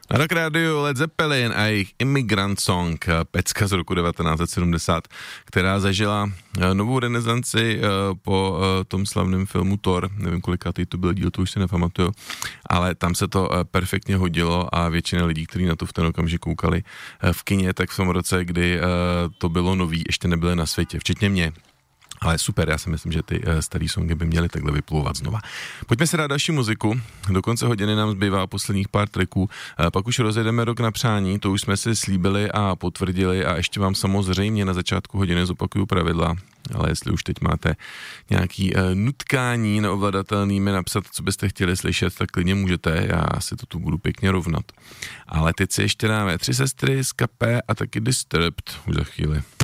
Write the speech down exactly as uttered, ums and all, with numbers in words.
Na Rock Radio Led Zeppelin a jejich Immigrant Song, pecka z roku devatenáct set sedmdesát, která zažila novou renesanci po tom slavném filmu Thor, nevím kolikátý to byl díl, to už si nepamatuju, ale tam se to perfektně hodilo a většina lidí, kteří na to v ten okamžik koukali v kině, tak v tom roce, kdy to bylo nový, ještě nebyly na světě, včetně mě. Ale super, já si myslím, že ty uh, starý songy by měly takhle vyplouvat znova. Pojďme si dát další muziku, do konce hodiny nám zbývá posledních pár tracků, uh, pak už rozjedeme Rok na přání, to už jsme si slíbili a potvrdili a ještě vám samozřejmě na začátku hodiny zopakuju pravidla, ale jestli už teď máte nějaký uh, nutkání neovladatelnými napsat, co byste chtěli slyšet, tak klidně můžete, já si to tu budu pěkně rovnat. Ale teď si ještě dáme Tři sestry, Skapé a taky Disturbed už za chvíli.